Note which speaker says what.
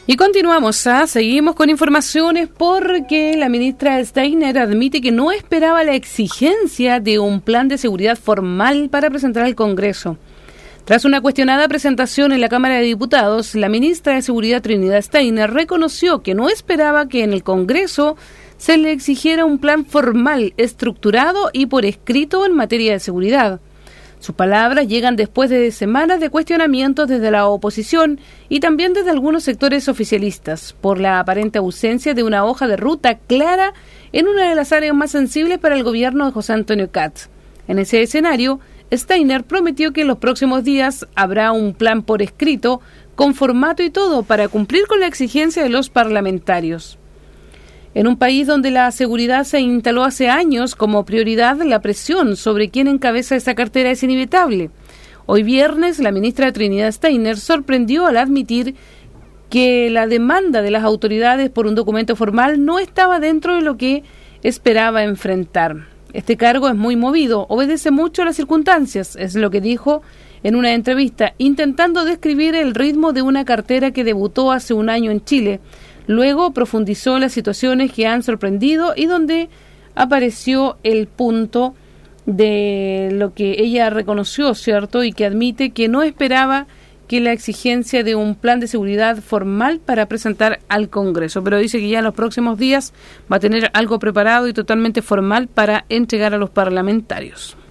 Speaker 1: Y continuamos, seguimos con informaciones porque la ministra Steiner admite que no esperaba la exigencia de un plan de seguridad formal para presentar al Congreso. Tras una cuestionada presentación en la Cámara de Diputados, la ministra de Seguridad Trinidad Steiner reconoció que no esperaba que en el Congreso se le exigiera un plan formal, estructurado y por escrito en materia de seguridad. Sus palabras llegan después de semanas de cuestionamientos desde la oposición y también desde algunos sectores oficialistas por la aparente ausencia de una hoja de ruta clara en una de las áreas más sensibles para el gobierno de José Antonio Kast. En ese escenario, Steiner prometió que en los próximos días habrá un plan por escrito, con formato y todo, para cumplir con la exigencia de los parlamentarios. En un país donde la seguridad se instaló hace años como prioridad, la presión sobre quien encabeza esa cartera es inevitable. Hoy viernes, la ministra Trinidad Steiner sorprendió al admitir que la demanda de las autoridades por un documento formal no estaba dentro de lo que esperaba enfrentar. Este cargo es muy movido, obedece mucho a las circunstancias, es lo que dijo en una entrevista, intentando describir el ritmo de una cartera que debutó hace un año en Chile. Luego profundizó en las situaciones que han sorprendido y donde apareció el punto de lo que ella reconoció, ¿cierto? Y que admite que no esperaba que la exigencia de un plan de seguridad formal para presentar al Congreso, pero dice que ya en los próximos días va a tener algo preparado y totalmente formal para entregar a los parlamentarios.